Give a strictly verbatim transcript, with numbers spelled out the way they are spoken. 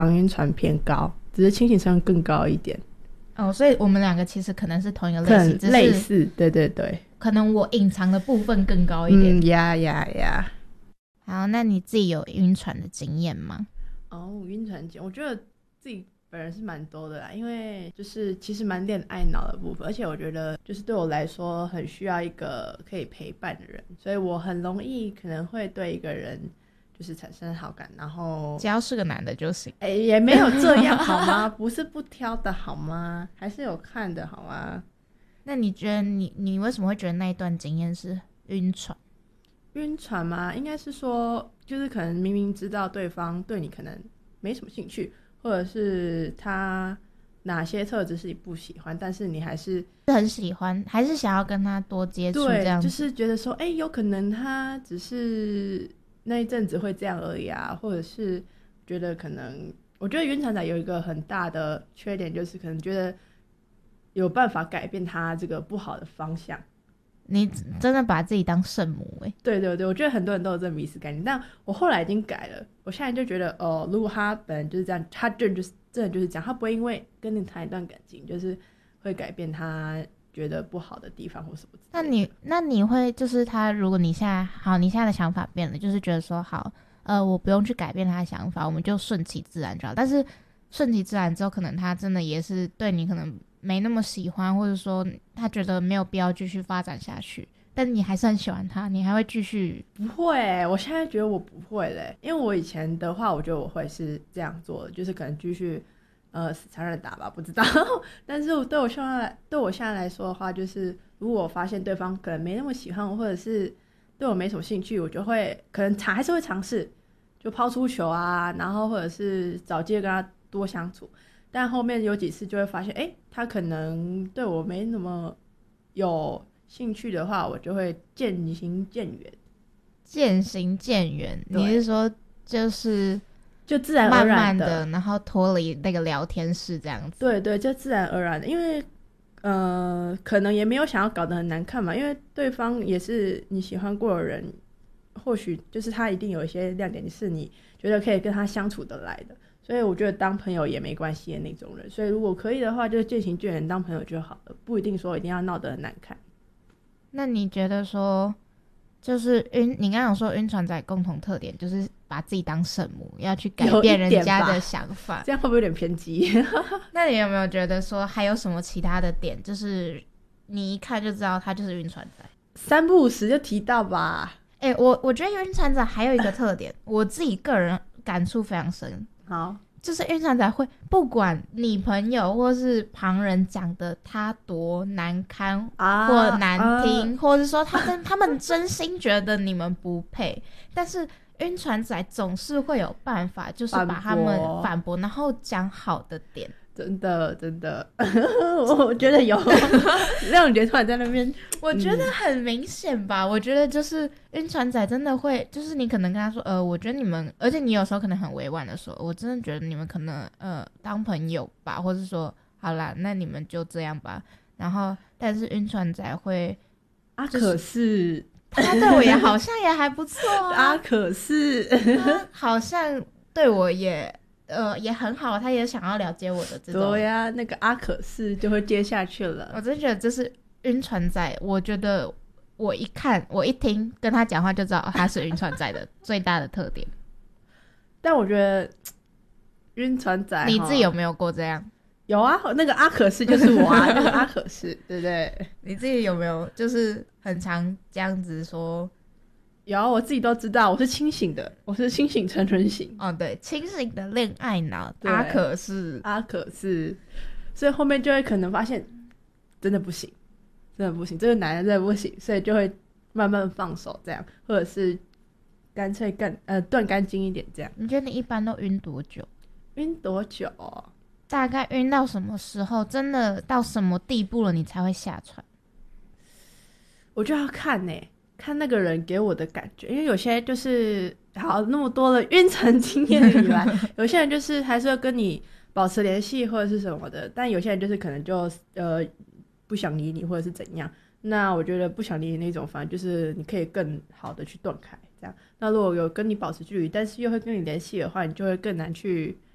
防晕船偏高，只是清醒成分更高一点。 哦，所以我们两个其实可能是同一个类型， 可能类似，对对对， 可能我隐藏的部分更高一点。 嗯呀呀呀。 好，那你自己有晕船的经验吗？ 哦，晕船经验，我觉得自己本人是蛮多的啦，因为就是其实蛮恋爱脑的部分，而且我觉得就是对我来说很需要一个可以陪伴的人，所以我很容易可能会对一个人就是产生好感，然后只要是个男的就行。 哎、欸，也没有这样好吗？不是不挑的好吗？还是有看的好吗？ 那你觉得你你为什么会觉得那一段经验是晕船？ 晕船吗？应该是说，就是可能明明知道对方对你可能没什么兴趣，或者是他哪些特质是你不喜欢，但是你还是很喜欢，还是想要跟他多接触，这样对，就是觉得说，哎、欸，有可能他只是那一阵子会这样而已啊，或者是觉得可能，我觉得晕船仔有一个很大的缺点，就是可能觉得有办法改变他这个不好的方向。 你真的把自己当圣母哎、欸！ 对对对，我觉得很多人都有这迷思概念，但我后来已经改了。我现在就觉得，哦，如果他本来就是这样，他真的就是真的就是这样，他不会因为跟你谈一段感情，就是会改变他觉得不好的地方或什么之类的。 那你那你会就是他，如果你现在好，你现在的想法变了，就是觉得说好，呃，我不用去改变他的想法，我们就顺其自然就好。但是顺其自然之后，可能他真的也是对你可能没那么喜欢，或者说他觉得没有必要继续发展下去，但你还是很喜欢他，你还会继续？ 不会、欸，我现在觉得我不会嘞、欸，因为我以前的话，我觉得我会是这样做的，就是可能继续呃死缠烂打吧，不知道。但是对我现在对我现在来说的话，就是如果我发现对方可能没那么喜欢我，或者是对我没什么兴趣，我就会可能尝还是会尝试，就抛出球啊，然后或者是找机会跟他多相处。但后面有几次就会发现，哎、欸，他可能对我没那么有兴趣的话，我就会渐行渐远。 渐行渐远，你是说就是就自然而然的， 慢慢的，然后脱离那个聊天室这样子？ 对对，就自然而然的，因为呃，可能也没有想要搞得很难看嘛，因为对方也是你喜欢过的人，或许就是他一定有一些亮点是你觉得可以跟他相处得来的。所以我觉得当朋友也没关系的那种人，所以如果可以的话，就渐行渐远，当朋友就好了，不一定说一定要闹得很难看。 那你觉得说，就是晕，你刚刚有说晕船仔共同特点就是把自己当圣母，要去改变人家的想法， 这样会不会有点偏激？ 那你有没有觉得说还有什么其他的点，就是你一看就知道他就是晕船仔？ 三不五时就提到吧。 哎、欸，我我觉得晕船仔还有一个特点，我自己个人感触非常深。 好， 就是晕船仔会不管你朋友或是旁人讲的他多难堪或难听，啊、或者说他跟他们真心觉得你们不配，但是晕船仔总是会有办法，就是把他们反驳，然后讲好的点。 真的真的我觉得有让你觉得突然在那边我觉得很明显吧、嗯、我觉得就是晕船仔真的会，就是你可能跟他说呃，我觉得你们，而且你有时候可能很委婉的说，我真的觉得你们可能呃当朋友吧，或是说好啦，那你们就这样吧。然后但是晕船仔会啊，可是他对我也好像也还不错啊啊，可是他好像对我也呃，也很好，他也想要了解我的这种。 对呀、啊，那个阿可是就会接下去了。 我真觉得这是晕船仔，我觉得我一看，我一听跟他讲话就知道他是晕船仔的最大的特点。 但我觉得晕船仔， 你自己有没有过这样？ 有啊，那个阿可是就是我啊，那个阿可是，对不对？ 你自己有没有就是很常这样子说？ 有啊，我自己都知道，我是清醒的，我是清醒成人型。 哦，对，清醒的恋爱脑，阿可是， 阿可是，所以后面就会可能发现，真的不行，真的不行，这个男人真的不行，所以就会慢慢放手，这样，或者是干脆干呃断干净一点，这样。 你觉得你一般都晕多久？ 晕多久、哦？ 大概晕到什么时候？真的到什么地步了，你才会下船？ 我就要看呢、欸。看那个人给我的感觉，因为有些就是好那么多的晕船经验以来有些人就是还是会跟你保持联系或者是什么的，但有些人就是可能就呃不想理你或者是怎样。那我觉得不想理你那种，反正就是你可以更好的去断开这样。那如果有跟你保持距离，但是又会跟你联系的话，你就会更难去